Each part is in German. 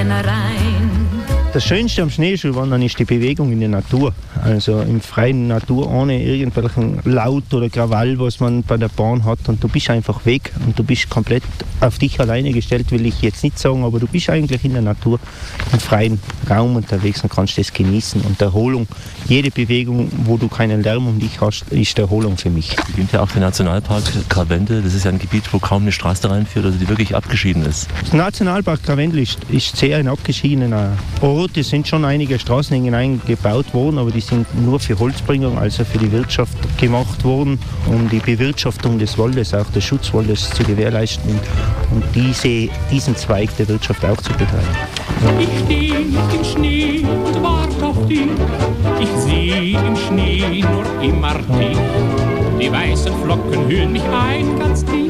Rennereien. Das Schönste am Schneeschuhwandern ist die Bewegung in der Natur. Also in freien Natur, ohne irgendwelchen Laut oder Krawall, was man bei der Bahn hat. Und du bist einfach weg und du bist komplett auf dich alleine gestellt, will ich jetzt nicht sagen, aber du bist eigentlich in der Natur, im freien Raum unterwegs und kannst das genießen. Und Erholung, jede Bewegung, wo du keinen Lärm um dich hast, ist Erholung für mich. Es gibt ja auch den Nationalpark Karwendel. Das ist ja ein Gebiet, wo kaum eine Straße reinführt, also die wirklich abgeschieden ist. Der Nationalpark Karwendel ist sehr ein abgeschiedener Ort. Es sind schon einige Straßen hineingebaut worden, aber die sind nur für Holzbringung, also für die Wirtschaft gemacht worden, um die Bewirtschaftung des Waldes, auch des Schutzwaldes zu gewährleisten und diesen Zweig der Wirtschaft auch zu betreiben. Ich stehe im Schnee und warte auf dich. Ich sehe im Schnee nur immer dich. Die weißen Flocken hüllen mich ein ganz dicht.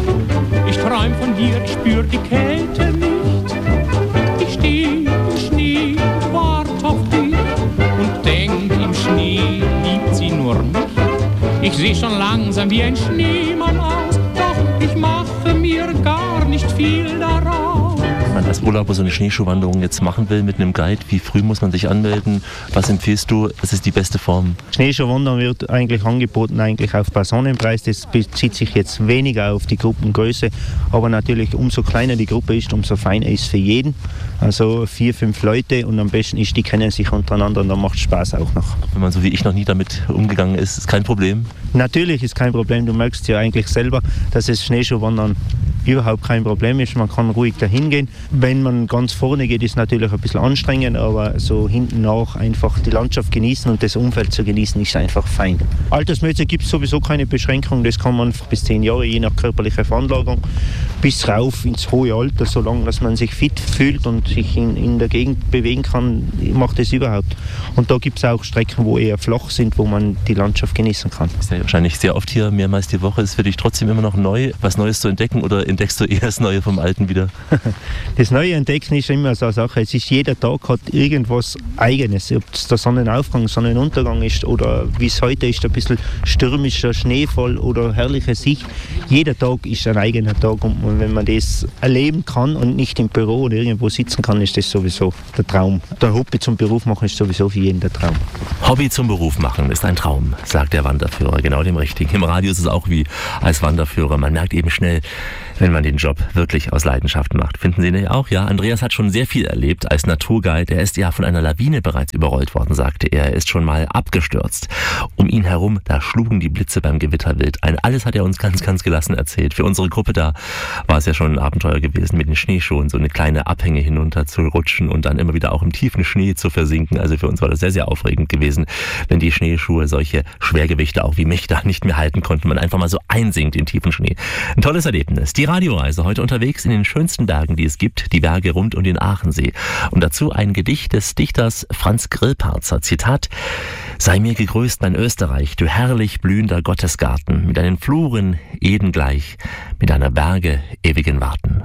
Ich träum von dir, ich spür die Kälte nicht. Ich stehe im Schnee und warte auf dich und denk, im Schnee liebt sie nur mich. Ich seh schon langsam wie ein Schneemann aus, doch ich mache mir gar nicht viel daraus. Wenn man als Urlauber so eine Schneeschuhwanderung jetzt machen will mit einem Guide, wie früh muss man sich anmelden? Was empfiehlst du? Was ist die beste Form? Schneeschuhwandern wird eigentlich angeboten auf Personenpreis. Das bezieht sich jetzt weniger auf die Gruppengröße, aber natürlich umso kleiner die Gruppe ist, umso feiner ist für jeden. Also 4, 5 Leute und am besten ist, die kennen sich untereinander und dann macht es Spaß auch noch. Wenn man so wie ich noch nie damit umgegangen ist, ist kein Problem? Natürlich ist kein Problem. Du merkst ja eigentlich selber, dass es Schneeschuhwandern überhaupt kein Problem ist. Man kann ruhig dahin gehen. Wenn man ganz vorne geht, ist es natürlich ein bisschen anstrengend, aber so hinten nach einfach die Landschaft genießen und das Umfeld zu genießen, ist einfach fein. Altersmäßig gibt es sowieso keine Beschränkung. Das kann man bis 10 Jahre, je nach körperlicher Veranlagung, bis rauf ins hohe Alter, solange dass man sich fit fühlt und sich in der Gegend bewegen kann, macht es überhaupt. Und da gibt es auch Strecken, wo eher flach sind, wo man die Landschaft genießen kann. Ist ja wahrscheinlich sehr oft hier, mehrmals die Woche. Ist für dich trotzdem immer noch neu, was Neues zu entdecken, oder entdeckst du eher das Neue vom Alten wieder? Das Neue entdecken ist immer so eine Sache. Es ist, jeder Tag hat irgendwas Eigenes. Ob es der Sonnenaufgang, Sonnenuntergang ist oder wie es heute ist, ein bisschen stürmischer Schneefall oder herrliche Sicht. Jeder Tag ist ein eigener Tag und wenn man das erleben kann und nicht im Büro oder irgendwo sitzen kann, ist das sowieso der Traum. Der Hobby zum Beruf machen ist sowieso für jeden der Traum. Hobby zum Beruf machen ist ein Traum, sagt der Wanderführer. Genau dem Richtigen. Im Radio ist es auch wie als Wanderführer. Man merkt eben schnell, wenn man den Job wirklich aus Leidenschaft macht. Finden Sie nicht auch? Ja, Andreas hat schon sehr viel erlebt als Naturguide. Er ist ja von einer Lawine bereits überrollt worden, sagte er. Er ist schon mal abgestürzt. Um ihn herum, da schlugen die Blitze beim Gewitterwild ein. Alles hat er uns ganz, ganz gelassen erzählt. Für unsere Gruppe da war es ja schon ein Abenteuer gewesen, mit den Schneeschuhen so eine kleine Abhänge hinunter zu rutschen und dann immer wieder auch im tiefen Schnee zu versinken. Also für uns war das sehr, sehr aufregend gewesen, wenn die Schneeschuhe solche Schwergewichte auch wie mich da nicht mehr halten konnten. Man einfach mal so einsinkt in tiefen Schnee. Ein tolles Erlebnis. Die Radioreise heute unterwegs in den schönsten Bergen, die es gibt, die Berge rund um den Aachensee. Und dazu ein Gedicht des Dichters Franz Grillparzer. Zitat: Sei mir gegrüßt, mein Österreich, du herrlich blühender Gottesgarten, mit deinen Fluren Eden gleich, mit deiner Berge ewigen Warten.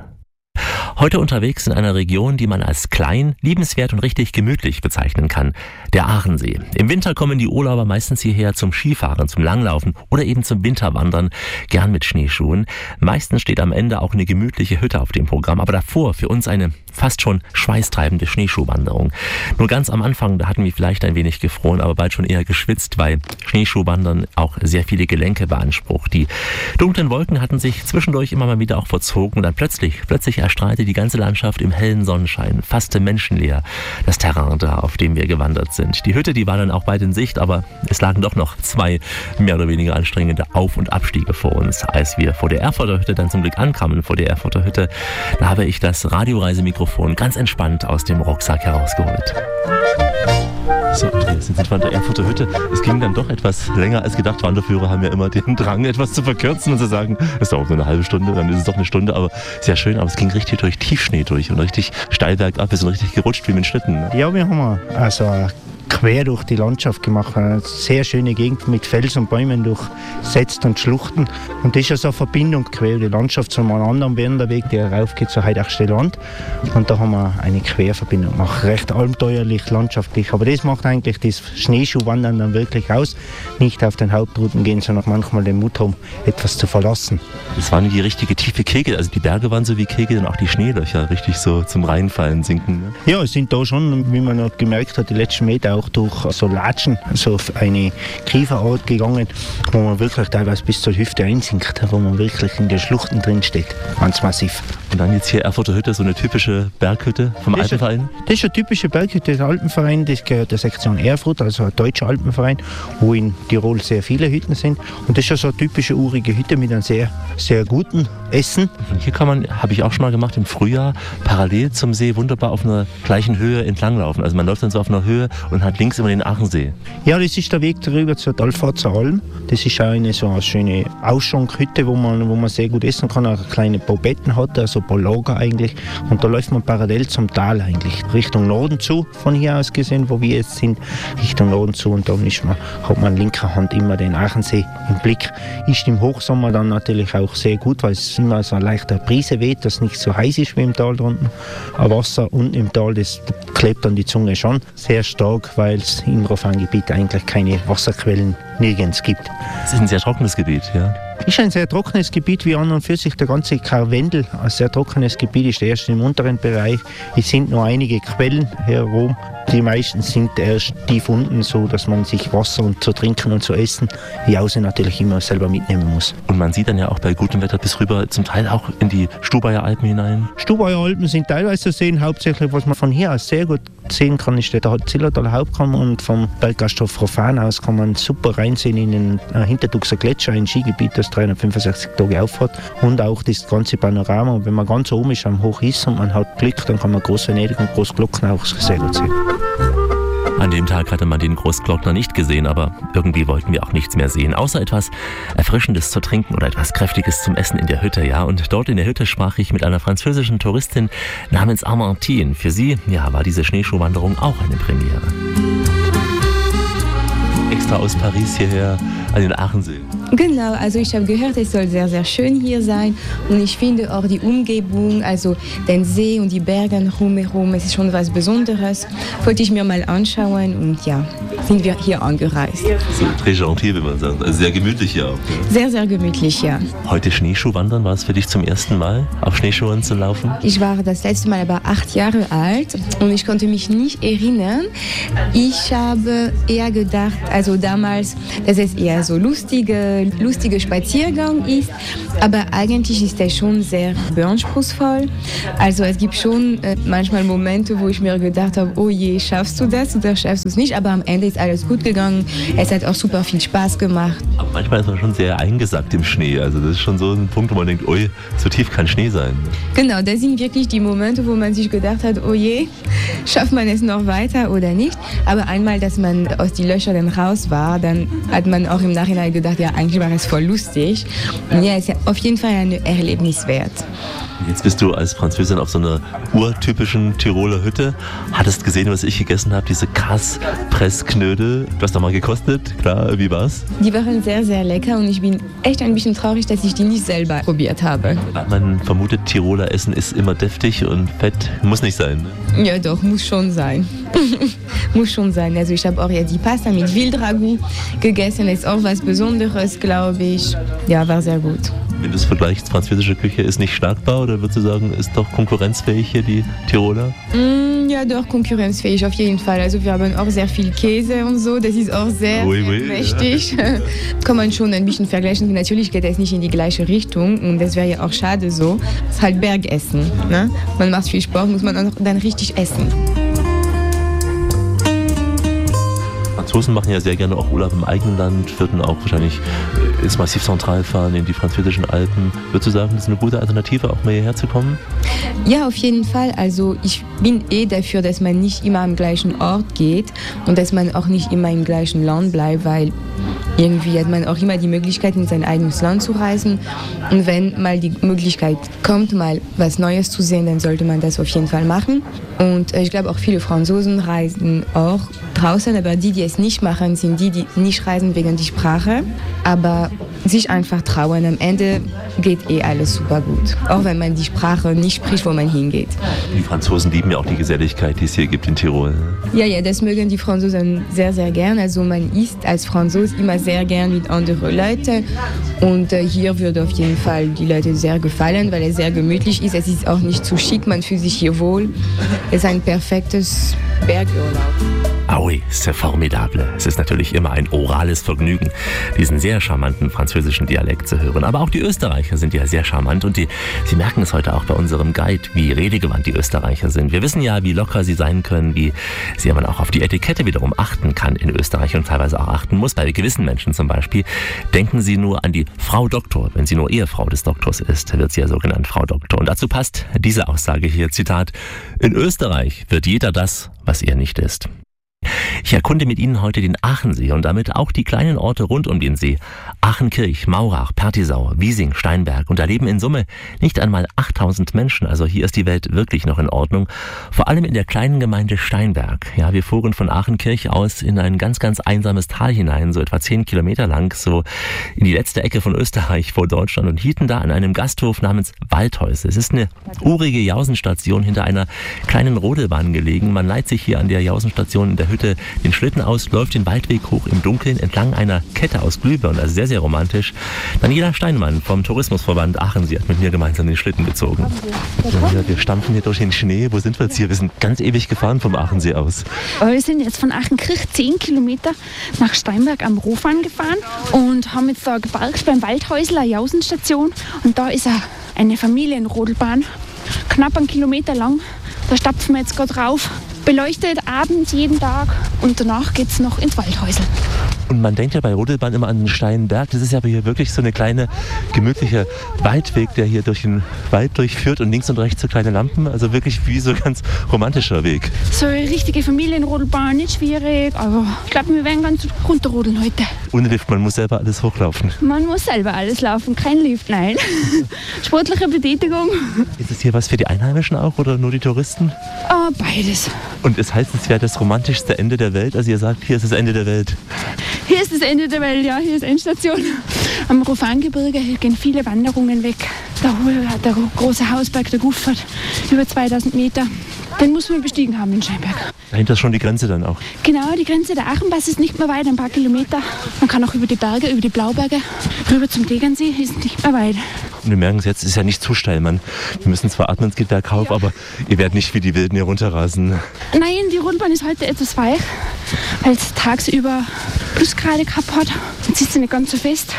Heute unterwegs in einer Region, die man als klein, liebenswert und richtig gemütlich bezeichnen kann, der Aachensee. Im Winter kommen die Urlauber meistens hierher zum Skifahren, zum Langlaufen oder eben zum Winterwandern, gern mit Schneeschuhen. Meistens steht am Ende auch eine gemütliche Hütte auf dem Programm, aber davor für uns eine fast schon schweißtreibende Schneeschuhwanderung. Nur ganz am Anfang, da hatten wir vielleicht ein wenig gefroren, aber bald schon eher geschwitzt, weil Schneeschuhwandern auch sehr viele Gelenke beansprucht. Die dunklen Wolken hatten sich zwischendurch immer mal wieder auch verzogen und dann plötzlich erstrahlte die ganze Landschaft im hellen Sonnenschein, fast menschenleer, das Terrain da, auf dem wir gewandert sind. Die Hütte, die war dann auch bald in Sicht, aber es lagen doch noch 2 mehr oder weniger anstrengende Auf- und Abstiege vor uns. Als wir vor der Erfurter Hütte dann zum Glück ankamen, vor der Erfurter Hütte, da habe ich das Radioreisemikrofon ganz entspannt aus dem Rucksack herausgeholt. So, jetzt sind wir an der Erfurter Hütte. Es ging dann doch etwas länger als gedacht. Wanderführer haben ja immer den Drang, etwas zu verkürzen und zu sagen, es dauert nur eine halbe Stunde, dann ist es doch eine Stunde, aber sehr schön. Aber es ging richtig durch Tiefschnee durch und richtig steil bergab. Wir sind richtig gerutscht wie mit Schlitten. Ja, wir haben also eine quer durch die Landschaft gemacht. Eine sehr schöne Gegend mit Fels und Bäumen durchsetzt und Schluchten. Und das ist ja so eine Verbindung quer die Landschaft zu einem anderen Wanderweg, der raufgeht zur Heidachster Land. Und da haben wir eine Querverbindung gemacht. Recht abenteuerlich, landschaftlich. Aber das macht eigentlich das Schneeschuhwandern dann wirklich aus. Nicht auf den Hauptrouten gehen, sondern manchmal den Mut haben, etwas zu verlassen. Das waren die richtige tiefe Kegel. Also die Berge waren so wie Kegel und auch die Schneelöcher richtig so zum Reinfallen sinken. Ne? Ja, es sind da schon, wie man noch gemerkt hat, die letzten Meter auch durch so Latschen, so auf eine Kieferart gegangen, wo man wirklich teilweise bis zur Hüfte einsinkt, wo man wirklich in den Schluchten drin steht. Ganz massiv. Und dann jetzt hier Erfurter Hütte, so eine typische Berghütte vom Alpenverein? Das ist eine typische Berghütte des Alpenvereins. Das gehört der Sektion Erfurt, also ein deutscher Alpenverein, wo in Tirol sehr viele Hütten sind. Und das ist ja so eine typische urige Hütte mit einem sehr, sehr guten Essen. Und hier kann man, habe ich auch schon mal gemacht, im Frühjahr parallel zum See wunderbar auf einer gleichen Höhe entlanglaufen. Also man läuft dann so auf einer Höhe und hat links immer den Aachensee. Ja, das ist der Weg darüber zur Talfahrzer Alm. Das ist auch eine so eine schöne Ausschankhütte, wo man sehr gut essen kann. Auch kleine Betten hat, also ein paar Lager eigentlich. Und da läuft man parallel zum Tal eigentlich. Richtung Norden zu, von hier aus gesehen, wo wir jetzt sind, Richtung Norden zu. Und da hat man linker Hand immer den Aachensee im Blick. Ist im Hochsommer dann natürlich auch sehr gut, weil es immer so ein leichter Brise weht, dass es nicht so heiß ist wie im Tal drunten. Aber Wasser unten im Tal, das klebt an die Zunge schon sehr stark, weil es im Rofanggebiet eigentlich keine Wasserquellen nirgends gibt. Es ist ein sehr trockenes Gebiet, ja. Ist ein sehr trockenes Gebiet, wie an und für sich der ganze Karwendel. Ein sehr trockenes Gebiet ist erst im unteren Bereich. Es sind nur einige Quellen herum. Die meisten sind erst tief unten, so dass man sich Wasser zu trinken und zu essen, die Jause natürlich immer selber mitnehmen muss. Und man sieht dann ja auch bei gutem Wetter bis rüber zum Teil auch in die Stubaier Alpen hinein. Stubaier Alpen sind teilweise zu sehen. Hauptsächlich, was man von hier aus sehr gut sehen kann, ist der Zillertaler Hauptkamm, und vom Berggasthof Rofan aus kann man super reinsehen in den Hintertuxer Gletscher, ein Skigebiet, das 365 Tage auffahrt, und auch das ganze Panorama. Und wenn man ganz oben ist, am Hoch ist und man hat Glück, dann kann man Großvenedig und Großglockner auch sehr gut sehen. An dem Tag hatte man den Großglockner nicht gesehen, aber irgendwie wollten wir auch nichts mehr sehen, außer etwas Erfrischendes zu trinken oder etwas Kräftiges zum Essen in der Hütte, ja. Und dort in der Hütte sprach ich mit einer französischen Touristin namens Armentine. Für sie, ja, war diese Schneeschuhwanderung auch eine Premiere. Extra aus Paris hierher an den Aachensee. Genau, also ich habe gehört, es soll sehr, sehr schön hier sein, und ich finde auch die Umgebung, also den See und die Berge drumherum, es ist schon was Besonderes. Wollte ich mir mal anschauen, und ja, sind wir hier angereist. Très gentil, wie man sagt. Also sehr gemütlich hier auch. Ja. Sehr, sehr gemütlich, ja. Heute Schneeschuhwandern, war es für dich zum ersten Mal, auf Schneeschuhen zu laufen? Ich war das letzte Mal aber 8 Jahre alt und ich konnte mich nicht erinnern. Ich habe eher gedacht, also damals, dass es eher so lustiger Spaziergang ist, aber eigentlich ist er schon sehr beanspruchsvoll. Also es gibt schon manchmal Momente, wo ich mir gedacht habe, oh je, schaffst du das oder schaffst du es nicht? Aber am Ende ist alles gut gegangen. Es hat auch super viel Spaß gemacht. Aber manchmal ist man schon sehr eingesackt im Schnee. Also das ist schon so ein Punkt, wo man denkt, ui, so tief kann Schnee sein. Genau, das sind wirklich die Momente, wo man sich gedacht hat, oh je, schafft man es noch weiter oder nicht? Aber einmal, dass man aus den Löchern dann raus war, dann hat man auch im Nachhinein gedacht, ja, eigentlich war es voll lustig. Und ja, es ist auf jeden Fall ein Erlebnis wert. Jetzt bist du als Französin auf so einer urtypischen Tiroler Hütte. Hattest gesehen, was ich gegessen habe, diese Kasspressknödel. Du hast doch mal gekostet, klar, wie war's? Die waren sehr, sehr lecker, und ich bin echt ein bisschen traurig, dass ich die nicht selber probiert habe. Man vermutet, Tiroler Essen ist immer deftig und fett. Muss nicht sein, ne? Ja doch, muss schon sein. Muss schon sein. Also ich habe auch jetzt die Pasta mit Wildragout gegessen. Ist auch was Besonderes, glaube ich. Ja, war sehr gut. Wenn du es vergleichst, französische Küche ist nicht schlagbar, oder würdest du sagen, ist doch konkurrenzfähig hier die Tiroler? Ja, doch, konkurrenzfähig auf jeden Fall. Also wir haben auch sehr viel Käse und so, das ist auch sehr, oui, sehr mächtig. Ja. Kann man schon ein bisschen vergleichen. Natürlich geht es nicht in die gleiche Richtung, und das wäre ja auch schade so. Es ist halt Bergessen. Ne? Man macht viel Sport, muss man auch dann richtig essen. Franzosen machen ja sehr gerne auch Urlaub im eigenen Land, würden auch wahrscheinlich ins Massiv Central fahren, in die französischen Alpen. Würdest du sagen, das ist eine gute Alternative, auch mal hierher zu kommen? Ja, auf jeden Fall. Also ich bin dafür, dass man nicht immer am gleichen Ort geht und dass man auch nicht immer im gleichen Land bleibt, weil irgendwie hat man auch immer die Möglichkeit, in sein eigenes Land zu reisen. Und wenn mal die Möglichkeit kommt, mal was Neues zu sehen, dann sollte man das auf jeden Fall machen. Und ich glaube, auch viele Franzosen reisen auch draußen, aber die es nicht machen, sind die nicht reisen wegen der Sprache, aber sich einfach trauen. Am Ende geht alles super gut, auch wenn man die Sprache nicht spricht, wo man hingeht. Die Franzosen lieben ja auch die Geselligkeit, die es hier gibt in Tirol. Ja, das mögen die Franzosen sehr, sehr gern. Also man isst als Franzose immer sehr gern mit anderen Leuten und hier würde auf jeden Fall die Leute sehr gefallen, weil es sehr gemütlich ist. Es ist auch nicht zu schick, man fühlt sich hier wohl. Es ist ein perfektes Bergurlaub. Ah oui, c'est formidable. Es ist natürlich immer ein orales Vergnügen, diesen sehr charmanten französischen Dialekt zu hören. Aber auch die Österreicher sind ja sehr charmant und Sie merken es heute auch bei unserem Guide, wie redegewandt die Österreicher sind. Wir wissen ja, wie locker sie sein können, wie sehr man auch auf die Etikette wiederum achten kann in Österreich und teilweise auch achten muss. Bei gewissen Menschen zum Beispiel denken Sie nur an die Frau Doktor. Wenn sie nur Ehefrau des Doktors ist, wird sie ja so genannt Frau Doktor. Und dazu passt diese Aussage hier, Zitat: In Österreich wird jeder das, was er nicht ist. Ich erkunde mit Ihnen heute den Aachensee und damit auch die kleinen Orte rund um den See. Aachenkirch, Maurach, Pertisau, Wiesing, Steinberg. Und da leben in Summe nicht einmal 8000 Menschen. Also hier ist die Welt wirklich noch in Ordnung. Vor allem in der kleinen Gemeinde Steinberg. Ja, wir fuhren von Aachenkirch aus in ein ganz, ganz einsames Tal hinein, so etwa 10 Kilometer lang, so in die letzte Ecke von Österreich vor Deutschland und hielten da an einem Gasthof namens Waldhäuse. Es ist eine urige Jausenstation hinter einer kleinen Rodelbahn gelegen. Man leiht sich hier an der Jausenstation in der Hütte den Schlitten aus, läuft den Waldweg hoch im Dunkeln entlang einer Kette aus Glühbirnen, also sehr, sehr romantisch. Daniela Steinmann vom Tourismusverband Aachensee hat mit mir gemeinsam den Schlitten gezogen. Ja, wir stampfen hier durch den Schnee. Wo sind wir jetzt hier? Wir sind ganz ewig gefahren vom Aachensee aus. Wir sind jetzt von Aachenkirch 10 Kilometer nach Steinberg am Rofan gefahren und haben jetzt da geparkt beim Waldhäusl, eine Jausenstation. Und da ist eine Familienrodelbahn, knapp 1 Kilometer lang. Da stapfen wir jetzt gerade rauf. Beleuchtet abends jeden Tag und danach geht es noch ins Waldhäusl. Und man denkt ja bei Rodelbahn immer an den Steinberg. Das ist ja aber hier wirklich so eine kleine, gemütliche Waldweg, der hier durch den Wald durchführt und links und rechts so kleine Lampen. Also wirklich wie so ein ganz romantischer Weg. So eine richtige Familienrodelbahn, nicht schwierig, aber ich glaube, wir werden ganz runterrodeln heute. Ohne Lift, man muss selber alles hochlaufen. Man muss selber alles laufen, kein Lift, nein. Sportliche Betätigung. Ist es hier was für die Einheimischen auch oder nur die Touristen? Beides. Und es heißt, es wäre das romantischste Ende der Welt. Also ihr sagt, hier ist das Ende der Welt. Hier ist das Ende der Welt, ja, hier ist Endstation. Am Rofangebirge gehen viele Wanderungen weg. Der große Hausberg, der Guffert, über 2000 Meter. Den muss man bestiegen haben in Steinberg. Dahinter ist schon die Grenze dann auch? Genau, die Grenze der Aachenpass ist nicht mehr weit, ein paar Kilometer. Man kann auch über die Berge, über die Blauberge, rüber zum Tegernsee, ist nicht mehr weit. Und wir merken es jetzt, es ist ja nicht zu steil. Wir müssen zwar atmen, es geht bergauf, aber ihr werdet nicht wie die Wilden hier runterrasen. Nein, die Rundbahn ist heute etwas weich, weil es tagsüber Plusgrade gehabt hat. Jetzt ist sie nicht ganz so fest.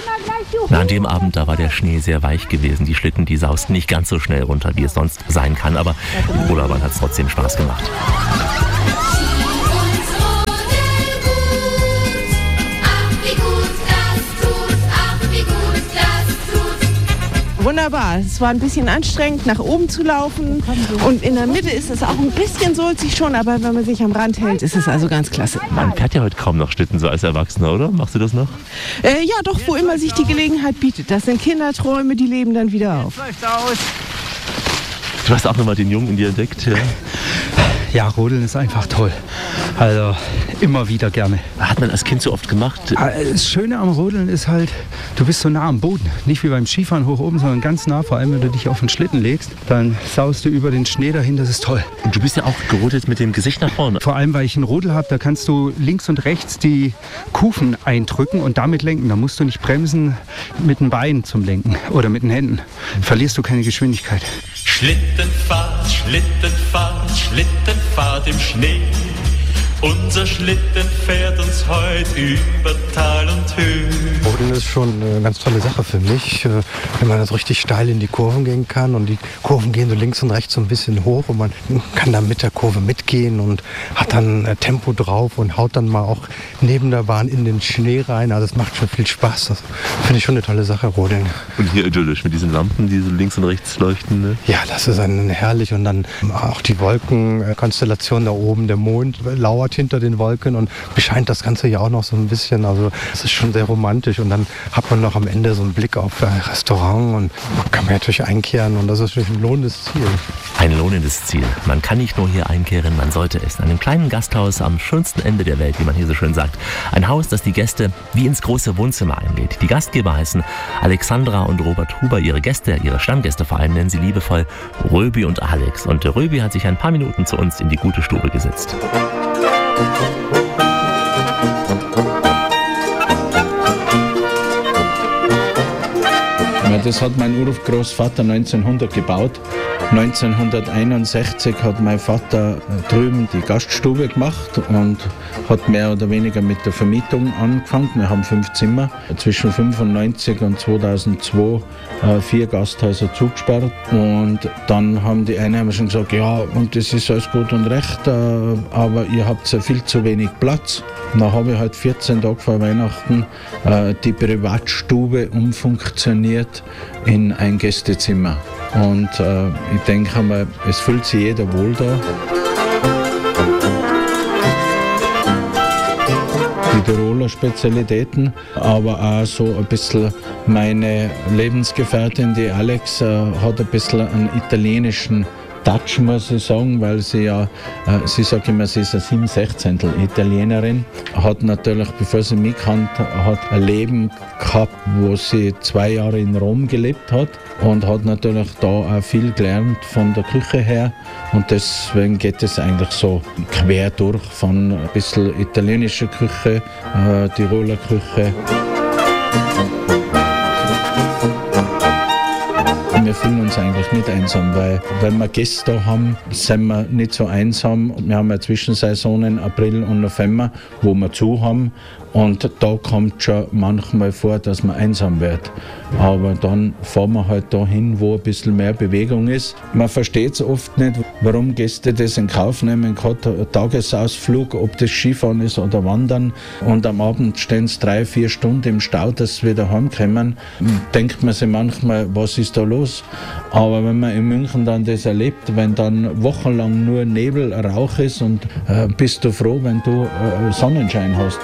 Na, an dem Abend, da war der Schnee sehr weich gewesen. Die Schlitten, die sausten nicht ganz so schnell runter, wie es sonst sein kann. Aber die Rodelbahn hat es trotzdem Spaß gemacht. Wunderbar. Es war ein bisschen anstrengend, nach oben zu laufen. Und in der Mitte ist es auch ein bisschen sulzig schon, aber wenn man sich am Rand hält, ist es also ganz klasse. Man fährt ja heute kaum noch Schlitten so als Erwachsener, oder? Machst du das noch? Ja, doch, wo immer sich die Gelegenheit bietet. Das sind Kinderträume, die leben dann wieder auf. Du hast auch nochmal den Jungen in dir entdeckt, ja? Ja, Rodeln ist einfach toll. Also immer wieder gerne. Hat man als Kind so oft gemacht? Das Schöne am Rodeln ist halt, du bist so nah am Boden. Nicht wie beim Skifahren hoch oben, sondern ganz nah. Vor allem, wenn du dich auf den Schlitten legst, dann saust du über den Schnee dahin. Das ist toll. Und du bist ja auch gerodelt mit dem Gesicht nach vorne. Vor allem, weil ich einen Rodel habe, da kannst du links und rechts die Kufen eindrücken und damit lenken. Da musst du nicht bremsen mit den Beinen zum Lenken oder mit den Händen. Verlierst du keine Geschwindigkeit. Schlittenfahrt, Schlittenfahrt, Schlittenfahrt im Schnee. Unser Schlitten fährt uns heute über Tal und Höhe. Rodeln ist schon eine ganz tolle Sache für mich, wenn man das richtig steil in die Kurven gehen kann und die Kurven gehen so links und rechts so ein bisschen hoch und man kann dann mit der Kurve mitgehen und hat dann Tempo drauf und haut dann mal auch neben der Bahn in den Schnee rein. Also das macht schon viel Spaß. Das finde ich schon eine tolle Sache, Rodeln. Und hier idyllisch mit diesen Lampen, die so links und rechts leuchten. Ne? Ja, das ist herrlich und dann auch die Wolkenkonstellation da oben, der Mond lauert dort hinter den Wolken und bescheint das ganze Jahr auch noch so ein bisschen. Also es ist schon sehr romantisch und dann hat man noch am Ende so einen Blick auf ein Restaurant und man kann natürlich einkehren und das ist natürlich ein lohnendes Ziel. Ein lohnendes Ziel. Man kann nicht nur hier einkehren, man sollte es. In einem kleinen Gasthaus am schönsten Ende der Welt, wie man hier so schön sagt. Ein Haus, das die Gäste wie ins große Wohnzimmer einlädt. Die Gastgeber heißen Alexandra und Robert Huber. Ihre Gäste, ihre Stammgäste vor allem, nennen sie liebevoll Röbi und Alex. Und Röbi hat sich ein paar Minuten zu uns in die gute Stube gesetzt. Das hat mein Urgroßvater 1900 gebaut. 1961 hat mein Vater drüben die Gaststube gemacht und hat mehr oder weniger mit der Vermietung angefangen. Wir haben 5 Zimmer. Zwischen 1995 und 2002 4 Gasthäuser zugesperrt. Und dann haben die Einheimischen schon gesagt, ja, und das ist alles gut und recht, aber ihr habt ja viel zu wenig Platz. Dann habe ich halt 14 Tage vor Weihnachten die Privatstube umfunktioniert in ein Gästezimmer. Und ich denke mal, es fühlt sich jeder wohl da. Die Tiroler Spezialitäten, aber auch so ein bisschen meine Lebensgefährtin, die Alex, hat ein bisschen einen italienischen Touch, muss ich sagen, weil sie sagt immer, sie ist eine 7/16 Italienerin, hat natürlich, bevor sie mich kannte, hat ein Leben gehabt, wo sie 2 Jahre in Rom gelebt hat und hat natürlich da auch viel gelernt von der Küche her und deswegen geht es eigentlich so quer durch von ein bisschen italienischer Küche, Tiroler Küche. Wir fühlen uns eigentlich nicht einsam, weil wenn wir Gäste da haben, sind wir nicht so einsam. Wir haben ja Zwischensaisonen, April und November, wo wir zu haben. Und da kommt schon manchmal vor, dass man einsam wird. Aber dann fahren wir halt dahin, wo ein bisschen mehr Bewegung ist. Man versteht es oft nicht, warum Gäste das in Kauf nehmen. Gerade ein Tagesausflug, ob das Skifahren ist oder Wandern. Und am Abend stehen sie 3-4 Stunden im Stau, dass sie wieder heimkommen. Denkt man sich manchmal, was ist da los? Aber wenn man in München dann das erlebt, wenn dann wochenlang nur Nebel, Rauch ist und bist du froh, wenn du Sonnenschein hast.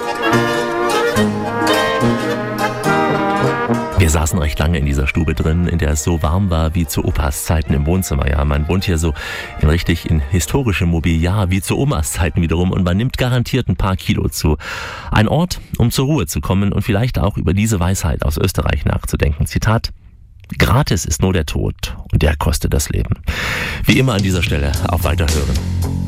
Wir saßen recht lange in dieser Stube drin, in der es so warm war wie zu Opas Zeiten im Wohnzimmer. Ja, man wohnt hier so in historischem Mobiliar wie zu Omas Zeiten wiederum und man nimmt garantiert ein paar Kilo zu. Ein Ort, um zur Ruhe zu kommen und vielleicht auch über diese Weisheit aus Österreich nachzudenken. Zitat: Gratis ist nur der Tod und der kostet das Leben. Wie immer an dieser Stelle auf Weiterhören.